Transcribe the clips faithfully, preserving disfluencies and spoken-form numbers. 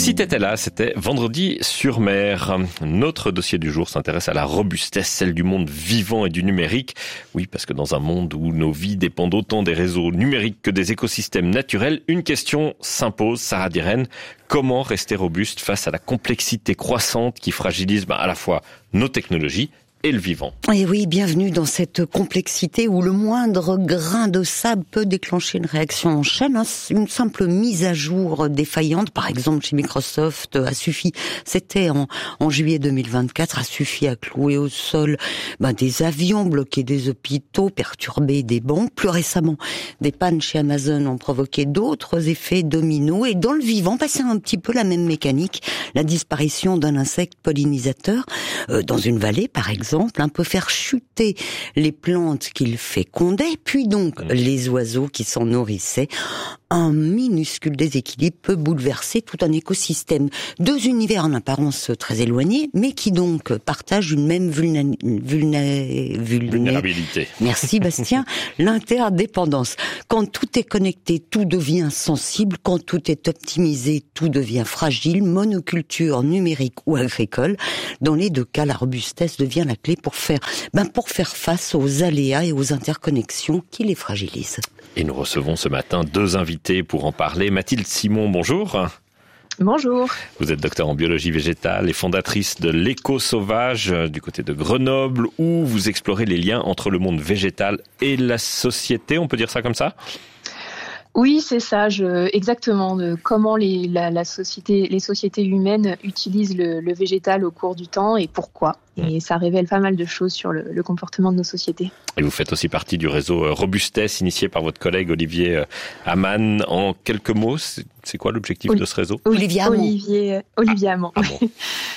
Si t'étais là, c'était vendredi sur mer. Notre dossier du jour s'intéresse à la robustesse, celle du monde vivant et du numérique. Oui, parce que dans un monde où nos vies dépendent autant des réseaux numériques que des écosystèmes naturels, une question s'impose, Sarah Diren. Comment rester robuste face à la complexité croissante qui fragilise ben, à la fois nos technologies et le vivant? Et oui, bienvenue dans cette complexité où le moindre grain de sable peut déclencher une réaction en chaîne. Une simple mise à jour défaillante, par exemple chez Microsoft, a suffi, c'était en, en juillet deux mille vingt-quatre, a suffi à clouer au sol ben, des avions, bloquer des hôpitaux, perturber des banques. Plus récemment, des pannes chez Amazon ont provoqué d'autres effets dominos. Et dans le vivant, ben, c'est un petit peu la même mécanique. La disparition d'un insecte pollinisateur euh, dans une vallée, par exemple, un peut faire chuter les plantes qu'il fécondait, puis donc les oiseaux qui s'en nourrissaient. Un minuscule déséquilibre peut bouleverser tout un écosystème. Deux univers en apparence très éloignés, mais qui donc partagent une même vulna... Vulna... Vulna... vulnérabilité. Merci Bastien. L'interdépendance. Quand tout est connecté, tout devient sensible. Quand tout est optimisé, tout devient fragile. Monoculture numérique ou agricole. Dans les deux cas, la robustesse devient la clé pour faire, ben pour faire face aux aléas et aux interconnexions qui les fragilisent. Et nous recevons ce matin deux invités pour en parler. Mathilde Simon, bonjour. Bonjour. Vous êtes docteur en biologie végétale et fondatrice de l'Éco-Sauvage du côté de Grenoble, où vous explorez les liens entre le monde végétal et la société. On peut dire ça comme ça ? Oui, c'est ça, je, exactement. De comment les, la, la société, les sociétés humaines utilisent le, le végétal au cours du temps et pourquoi. Et ça révèle pas mal de choses sur le, le comportement de nos sociétés. Et vous faites aussi partie du réseau Robustesse, initié par votre collègue Olivier Hamann. En quelques mots, c'est, c'est quoi l'objectif Oli- de ce réseau ? Olivier Hamann. Olivier, Olivier Hamann. Ah, ah bon.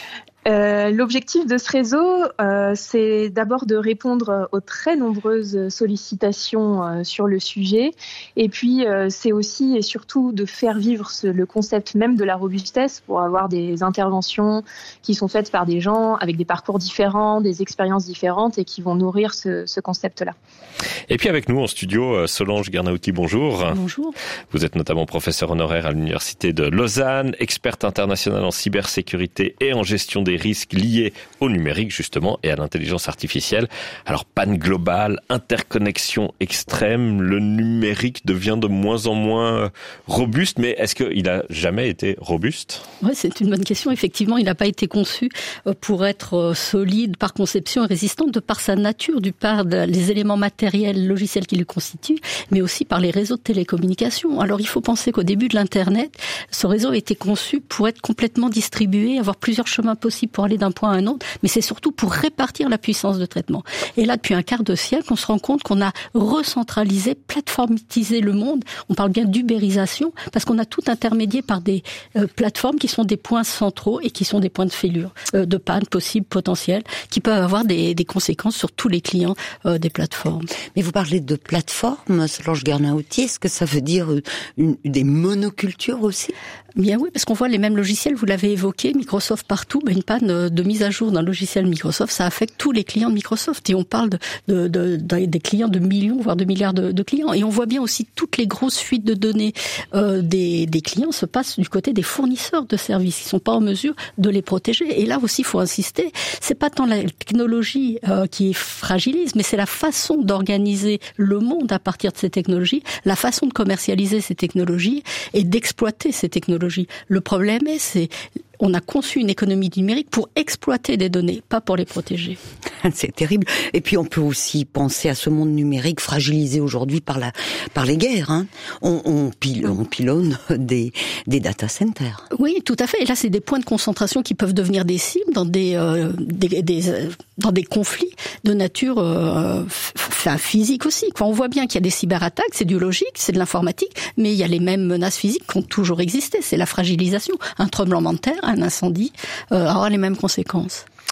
Euh, l'objectif de ce réseau, euh, c'est d'abord de répondre aux très nombreuses sollicitations euh, sur le sujet, et puis euh, c'est aussi et surtout de faire vivre ce, le concept même de la robustesse pour avoir des interventions qui sont faites par des gens avec des parcours différents, des expériences différentes et qui vont nourrir ce, ce concept-là. Et puis avec nous en studio, Solange Guernauty, bonjour. Bonjour. Vous êtes notamment professeur honoraire à l'Université de Lausanne, experte internationale en cybersécurité et en gestion des risques liés au numérique justement et à l'intelligence artificielle. Alors panne globale, interconnexion extrême, le numérique devient de moins en moins robuste, mais est-ce qu'il a jamais été robuste ? Oui, c'est une bonne question. Effectivement, il n'a pas été conçu pour être solide par conception et résistant de par sa nature, du par les éléments matériels, logiciels qui le constituent, mais aussi par les réseaux de télécommunications. Alors il faut penser qu'au début de l'Internet, ce réseau a été conçu pour être complètement distribué, avoir plusieurs chemins possibles pour aller d'un point à un autre, mais c'est surtout pour répartir la puissance de traitement. Et là, depuis un quart de siècle, on se rend compte qu'on a recentralisé, plateformisé le monde. On parle bien d'ubérisation, parce qu'on a tout intermédié par des euh, plateformes qui sont des points centraux et qui sont des points de fêlure, euh, de panne possibles, potentielles, qui peuvent avoir des, des conséquences sur tous les clients euh, des plateformes. Mais vous parlez de plateformes, Solange Guernauty, est-ce que ça veut dire une, des monocultures aussi ? Bien oui, parce qu'on voit les mêmes logiciels, vous l'avez évoqué, Microsoft partout, ben une panne de mise à jour d'un logiciel Microsoft, ça affecte tous les clients de Microsoft. Et on parle de, de, de, de des clients de millions, voire de milliards de, de clients. Et on voit bien aussi toutes les grosses fuites de données euh, des, des clients se passent du côté des fournisseurs de services. Ils sont pas en mesure de les protéger. Et là aussi, il faut insister, c'est pas tant la technologie euh, qui fragilise, mais c'est la façon d'organiser le monde à partir de ces technologies, la façon de commercialiser ces technologies et d'exploiter ces technologies. Le problème est, c'est on a conçu une économie numérique pour exploiter des données, pas pour les protéger. C'est terrible. Et puis on peut aussi penser à ce monde numérique fragilisé aujourd'hui par la par les guerres. Hein. On, on, pile, on pilonne des des data centers. Oui, tout à fait. Et là, c'est des points de concentration qui peuvent devenir des cibles dans des euh, des, des euh, dans des conflits de nature euh, f- physique aussi. Enfin, on voit bien qu'il y a des cyberattaques, c'est du logique, c'est de l'informatique, mais il y a les mêmes menaces physiques qui ont toujours existé. C'est la fragilisation, un tremblement de terre, un incendie, euh, aura les mêmes conséquences.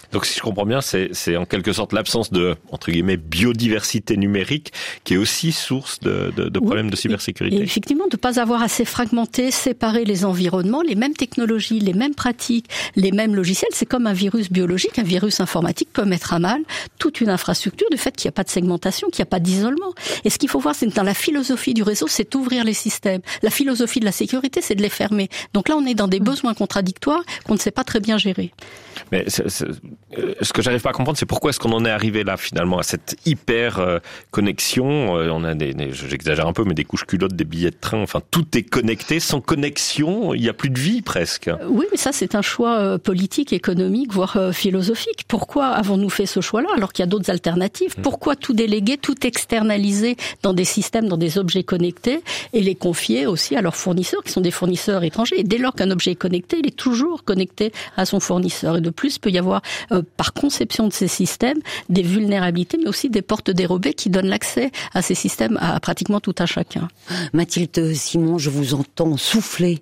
Donc si je comprends bien, c'est, c'est en quelque sorte l'absence de, entre guillemets, biodiversité numérique qui est aussi source de, de, de problèmes oui, de cybersécurité. Et effectivement, de ne pas avoir assez fragmenté, séparé les environnements, les mêmes technologies, les mêmes pratiques, les mêmes logiciels. C'est comme un virus biologique, un virus informatique peut mettre à mal toute une infrastructure du fait qu'il n'y a pas de segmentation, qu'il n'y a pas d'isolement. Et ce qu'il faut voir, c'est que dans la philosophie du réseau, c'est ouvrir les systèmes. La philosophie de la sécurité, c'est de les fermer. Donc là, on est dans des besoins contradictoires qu'on ne sait pas très bien gérer. Mais c'est, c'est, ce que j'arrive pas à comprendre, c'est pourquoi est-ce qu'on en est arrivé là finalement à cette hyper euh, connexion. Euh, on a des, des, j'exagère un peu, mais des couches culottes, des billets de train. Enfin, tout est connecté. Sans connexion, il y a plus de vie presque. Oui, mais ça, c'est un choix euh, politique, économique, voire euh, philosophique. Pourquoi avons-nous fait ce choix-là alors qu'il y a d'autres alternatives ? mmh. Pourquoi tout déléguer, tout externaliser dans des systèmes, dans des objets connectés et les confier aussi à leurs fournisseurs, qui sont des fournisseurs étrangers ? Et dès lors qu'un objet est connecté, il est toujours connecté à son fournisseur. Et de plus, il peut y avoir, euh, par conception de ces systèmes, des vulnérabilités, mais aussi des portes dérobées qui donnent l'accès à ces systèmes à pratiquement tout un chacun. Mathilde Simon, je vous entends souffler.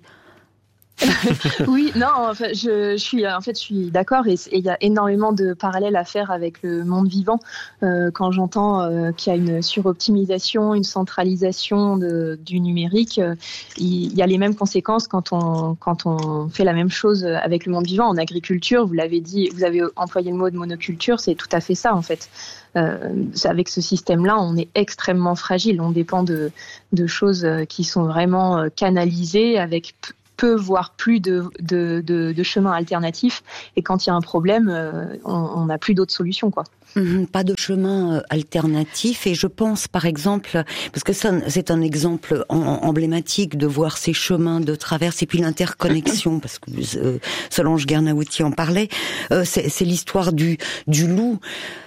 Oui, non, enfin, je, je suis, en fait, je suis d'accord, et il y a énormément de parallèles à faire avec le monde vivant. Euh, quand j'entends euh, qu'il y a une suroptimisation, une centralisation de, du numérique, euh, il, il y a les mêmes conséquences quand on quand on fait la même chose avec le monde vivant. En agriculture, vous l'avez dit, vous avez employé le mot de monoculture, c'est tout à fait ça en fait. Euh, avec ce système-là, on est extrêmement fragile. On dépend de de choses qui sont vraiment canalisées avec p- peu, voire plus de, de, de, de chemins alternatifs. Et quand il y a un problème, euh, on n'a plus d'autres solutions, quoi. Mmh, pas de chemin alternatif. Et je pense, par exemple, parce que ça, c'est un exemple en, emblématique de voir ces chemins de traverse et puis l'interconnexion, parce que euh, Solange Guernahouty en parlait, euh, c'est, c'est l'histoire du, du loup.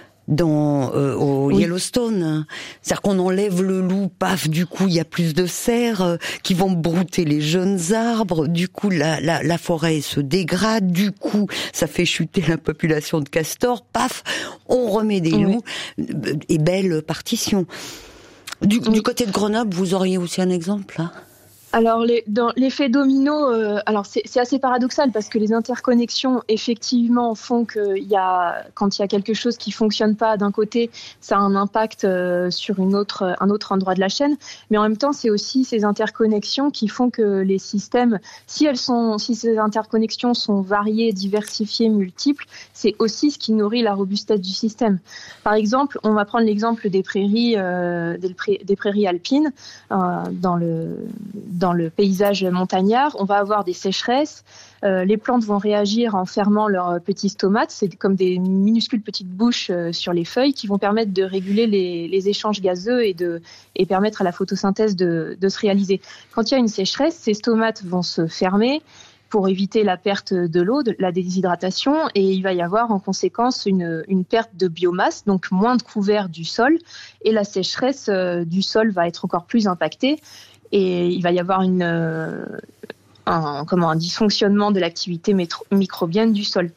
Dans euh, au oui. Yellowstone, c'est-à-dire qu'on enlève le loup, paf, du coup il y a plus de cerfs euh, qui vont brouter les jeunes arbres, du coup la, la, la forêt se dégrade, du coup ça fait chuter la population de castors, paf, on remet des oui. loups, et belle partition. Du, oui. du côté de Grenoble, vous auriez aussi un exemple là ? Alors, les, dans l'effet domino, euh, alors c'est, c'est assez paradoxal parce que les interconnexions, effectivement, font que il y a, quand il y a quelque chose qui fonctionne pas d'un côté, ça a un impact euh, sur une autre, un autre endroit de la chaîne. Mais en même temps, c'est aussi ces interconnexions qui font que les systèmes, si elles sont, si ces interconnexions sont variées, diversifiées, multiples, c'est aussi ce qui nourrit la robustesse du système. Par exemple, on va prendre l'exemple des prairies, euh, des, prairies des prairies alpines euh, dans le dans le paysage montagnard, on va avoir des sécheresses. Euh, les plantes vont réagir en fermant leurs petits stomates. C'est comme des minuscules petites bouches euh, sur les feuilles qui vont permettre de réguler les, les échanges gazeux et, de, et permettre à la photosynthèse de, de se réaliser. Quand il y a une sécheresse, ces stomates vont se fermer pour éviter la perte de l'eau, de la déshydratation, et il va y avoir en conséquence une, une perte de biomasse, donc moins de couvert du sol, et la sécheresse euh, du sol va être encore plus impactée. Et il va y avoir une, euh, un, comment, un dysfonctionnement de l'activité métro, microbienne du sol.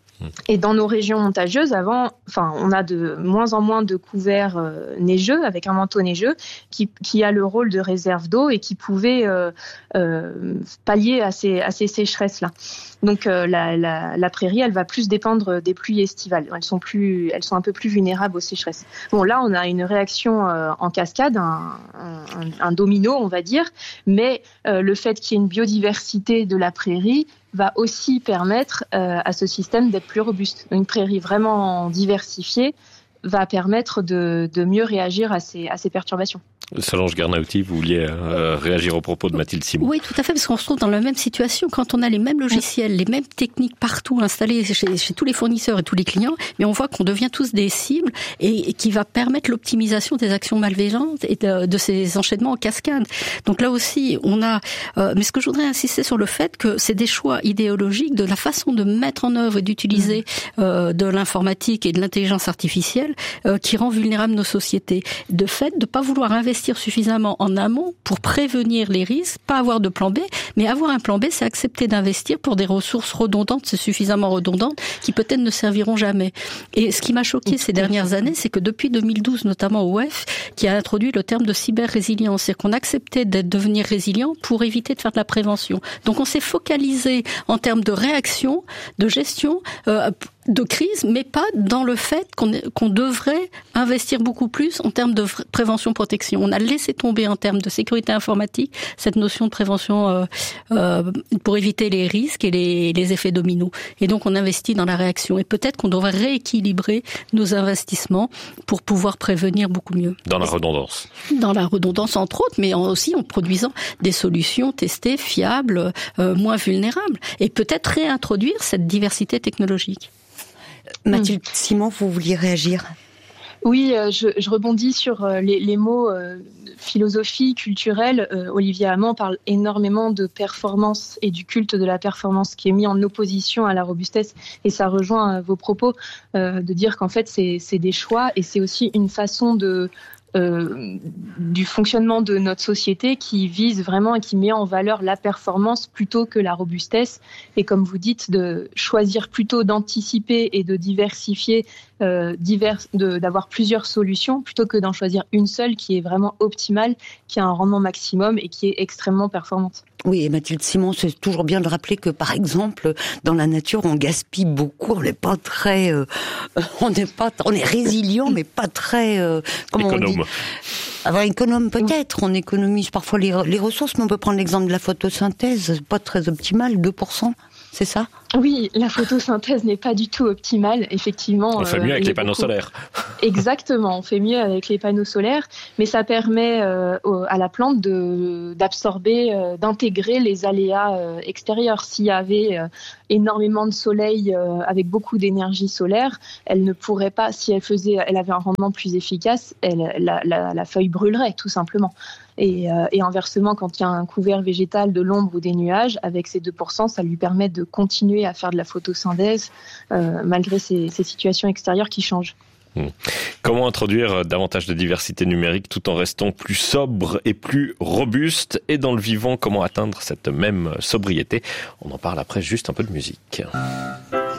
Et dans nos régions montageuses, avant, enfin, on a de moins en moins de couverts euh, neigeux, avec un manteau neigeux, qui, qui a le rôle de réserve d'eau et qui pouvait euh, euh, pallier à ces, à ces sécheresses-là. Donc euh, la, la, la prairie, elle va plus dépendre des pluies estivales. Elles sont plus, elles sont un peu plus vulnérables aux sécheresses. Bon, là, on a une réaction euh, en cascade, un, un, un domino, on va dire, mais euh, le fait qu'il y ait une biodiversité de la prairie va aussi permettre euh, à ce système d'être plus robuste. Une prairie vraiment diversifiée va permettre de, de mieux réagir à ces, à ces perturbations. Solange Guernahouty, vous vouliez euh, réagir au propos de Mathilde Simon. Oui, tout à fait, parce qu'on se trouve dans la même situation quand on a les mêmes logiciels, les mêmes techniques partout installées chez, chez tous les fournisseurs et tous les clients, mais on voit qu'on devient tous des cibles et, et qui va permettre l'optimisation des actions malveillantes et de, de ces enchaînements en cascade. Donc là aussi, on a... Euh, mais ce que je voudrais insister sur le fait que c'est des choix idéologiques de la façon de mettre en œuvre et d'utiliser euh, de l'informatique et de l'intelligence artificielle euh, qui rend vulnérables nos sociétés. De fait, de ne pas vouloir investir suffisamment en amont pour prévenir les risques, pas avoir de plan B, mais avoir un plan B, c'est accepter d'investir pour des ressources redondantes, c'est suffisamment redondantes, qui peut-être ne serviront jamais. Et ce qui m'a choqué ces dernières années, c'est que depuis deux mille douze, notamment O E F, qui a introduit le terme de cyber-résilience, c'est qu'on acceptait d'être devenir résilient pour éviter de faire de la prévention. Donc on s'est focalisé en termes de réaction, de gestion, euh, de crise, mais pas dans le fait qu'on, qu'on devrait investir beaucoup plus en termes de prévention-protection. On a laissé tomber en termes de sécurité informatique cette notion de prévention euh, euh, pour éviter les risques et les, les effets dominos. Et donc on investit dans la réaction. Et peut-être qu'on devrait rééquilibrer nos investissements pour pouvoir prévenir beaucoup mieux. Dans la redondance. Dans la redondance entre autres, mais aussi en produisant des solutions testées, fiables, euh, moins vulnérables. Et peut-être réintroduire cette diversité technologique. Mathilde mmh. Simon, vous vouliez réagir ? Oui, euh, je, je rebondis sur euh, les, les mots euh, philosophie, culturelle. Euh, Olivier Hamon parle énormément de performance et du culte de la performance qui est mis en opposition à la robustesse. Et ça rejoint euh, vos propos euh, de dire qu'en fait, c'est, c'est des choix et c'est aussi une façon de... Euh, du fonctionnement de notre société qui vise vraiment et qui met en valeur la performance plutôt que la robustesse. Et comme vous dites, de choisir plutôt d'anticiper et de diversifier, euh, divers, de, d'avoir plusieurs solutions plutôt que d'en choisir une seule qui est vraiment optimale, qui a un rendement maximum et qui est extrêmement performante. Oui, et Mathilde Simon, c'est toujours bien de rappeler que, par exemple, dans la nature, on gaspille beaucoup, on n'est pas très, euh, on n'est pas, on est résilient, mais pas très, euh, comment économe. on dit, alors, économe peut-être, on économise parfois les, les ressources, mais on peut prendre l'exemple de la photosynthèse, pas très optimale, deux pour cent, c'est ça ? Oui, la photosynthèse n'est pas du tout optimale, effectivement. On fait mieux euh, avec les panneaux beaucoup... solaires. Exactement, on fait mieux avec les panneaux solaires, mais ça permet euh, à la plante de, d'absorber, euh, d'intégrer les aléas euh, extérieurs. S'il y avait euh, énormément de soleil euh, avec beaucoup d'énergie solaire, elle ne pourrait pas, si elle faisait, elle avait un rendement plus efficace, elle, la, la, la feuille brûlerait tout simplement. Et, euh, et inversement, quand il y a un couvert végétal de l'ombre ou des nuages, avec ces deux pour cent, ça lui permet de continuer à faire de la photosynthèse euh, malgré ces, ces situations extérieures qui changent. Mmh. Comment introduire davantage de diversité numérique tout en restant plus sobre et plus robuste ? Et dans le vivant, comment atteindre cette même sobriété ? On en parle après juste un peu de musique.